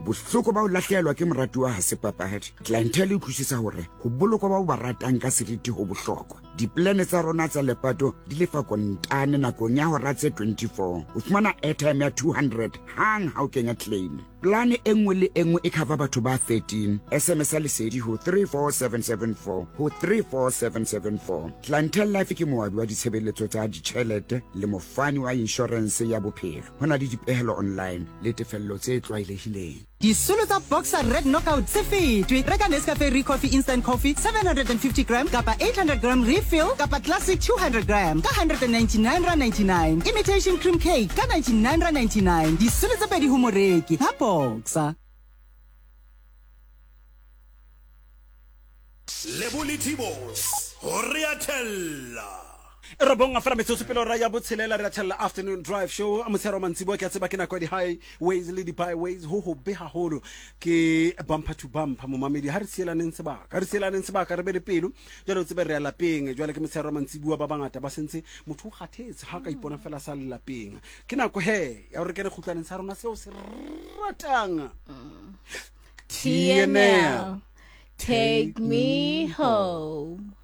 bohloko ba o lahlehelwa ke moratuwa ha se papadi. Clientele e utlwisisa hore ho bolokwa ba o ba ratang ka seriti ho bohlokwa. Diplane tsa rona tsa lepato di lefa kontane nakong ya hora tse 24. O fumana airtime ya 200 hang ha o kenya claim. Plane e nngwe le engwe e cover batho ba 13. SMS a lesedi ho 34774 ho 34774. Clientele Life ke moabi wa ditshebeletso tsa ditjhelete le mofani wa insurance ya bophelo. Hona le dipehelo online le tefello tse tlwaelehileng. Disolo tsa Boxer Red Knockout se fetwe. Reka Nescafe Coffee Instant Coffee 750 gram kapa 800 gram refill kapa Classic 200 gram ka 199.99. Imitation Cream Cake ka 99.99. Disolo tsa pedi ho moreki ha Boxer. Lebuliti Boss Horiatella Rabonga fra metso sepelo ra ya botshelela re tshela afternoon drive show amotsero mantsibo ke tseba ke na kwa di highways le di byways ho be haholo ke bumper to bumper mo mamedi ha re tshelaneng sebaka re be le pelo jalo tsebe re ya lapeng jwale ke motsero mantsibo ba bangata ba sentse motho o kgathetse ha ka ipona fela sa le lapeng ke nako he ya re ke re khutlaneng sa rona seo se ratang TNL, take me home.